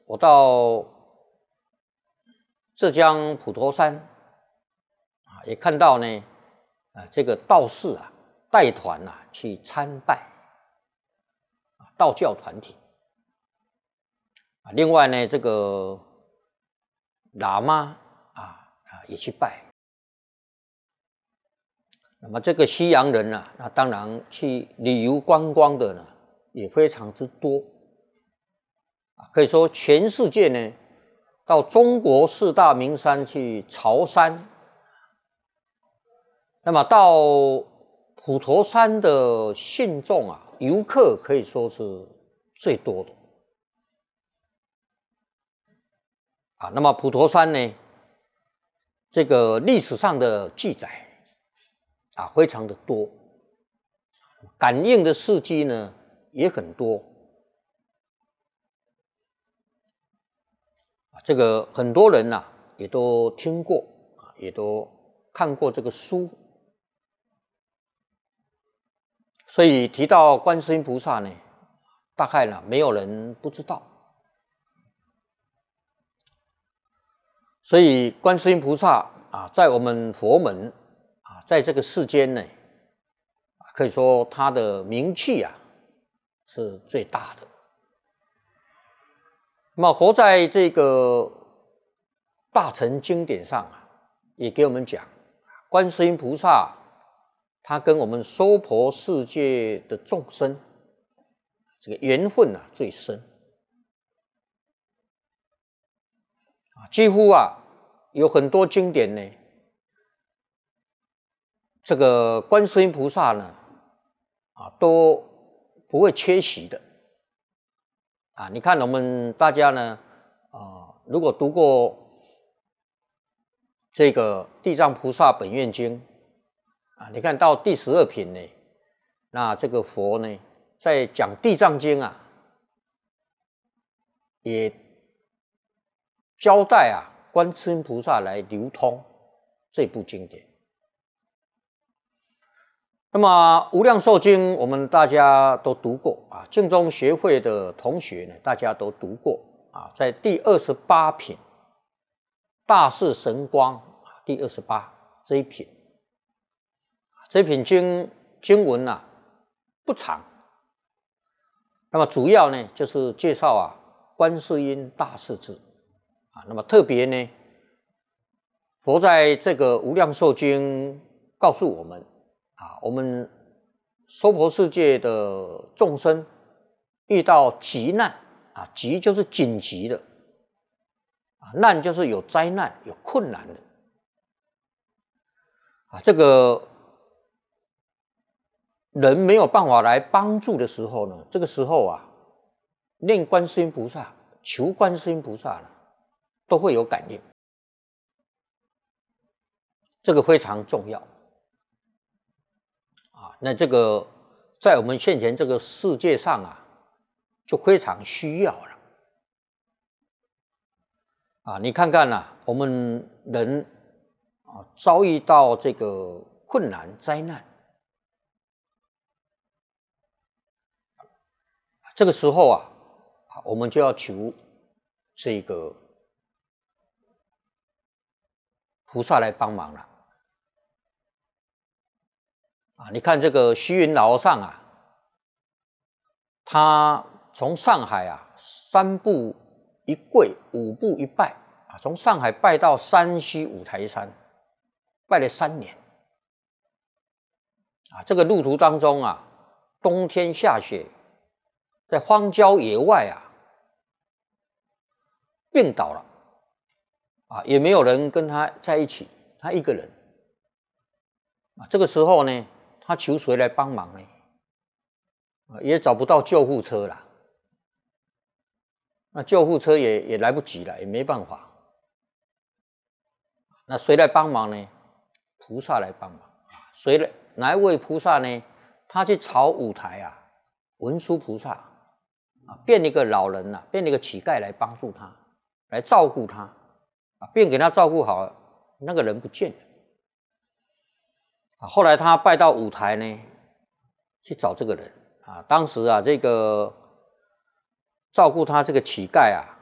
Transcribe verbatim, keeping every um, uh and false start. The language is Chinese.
我到浙江普陀山啊，也看到呢，啊，这个道士啊带团啊去参拜道教团体啊，另外呢，这个喇嘛啊啊也去拜。那么这个西洋人呢、啊，那当然去旅游观光的呢也非常之多啊，可以说全世界呢到中国四大名山去朝山，那么到普陀山的信众啊，游客可以说是最多的啊。那么普陀山呢，这个历史上的记载啊，非常的多，感应的事迹呢也很多啊。这个很多人呐、啊、也都听过啊，也都看过这个书，所以提到观世音菩萨呢，大概呢没有人不知道。所以观世音菩萨啊，在我们佛门啊，在这个世间呢，可以说他的名气啊是最大的。那么活在这个大乘经典上啊，也给我们讲，观世音菩萨他跟我们娑婆世界的众生这个缘分啊最深啊，几乎啊有很多经典呢，这个观世音菩萨呢啊都不会缺席的啊。你看我们大家呢啊，如果读过这个《地藏菩萨本愿经》啊，你看到第十二品呢，那这个佛呢在讲《地藏经》啊，也交代啊观世音菩萨来流通这部经典。那么《无量寿经》我们大家都读过啊，净宗学会的同学呢，大家都读过啊，在第二十八品大士神光第二十八这一品，这一品经经文啊不长，那么主要呢就是介绍啊观世音大势至啊，那么特别呢，佛在这个《无量寿经》告诉我们啊，我们娑婆世界的众生遇到急难啊，急就是紧急的啊，难就是有灾难、有困难的啊。这个人没有办法来帮助的时候呢，这个时候啊，念观世音菩萨、求观世音菩萨呢，都会有感应，这个非常重要。啊，那这个在我们现前这个世界上啊，就非常需要了。啊，你看看啊，我们人啊遭遇到这个困难灾难，这个时候啊，我们就要求这个菩萨来帮忙了。啊，你看这个虚云老和尚啊，他从上海啊三步一跪，五步一拜啊，从上海拜到山西五台山，拜了三年。啊，这个路途当中啊，冬天下雪，在荒郊野外啊，病倒了，啊，也没有人跟他在一起，他一个人。啊，这个时候呢，他求谁来帮忙呢？也找不到救护车了，那救护车也也来不及了，也没办法。那谁来帮忙呢？菩萨来帮忙。谁来？哪一位菩萨呢？他去朝五台啊，文殊菩萨啊，变一个老人啊，变一个乞丐来帮助他，来照顾他啊，便给他照顾好了，那个人不见了。啊，后来他拜到五台呢，去找这个人啊。当时啊，这个照顾他这个乞丐啊，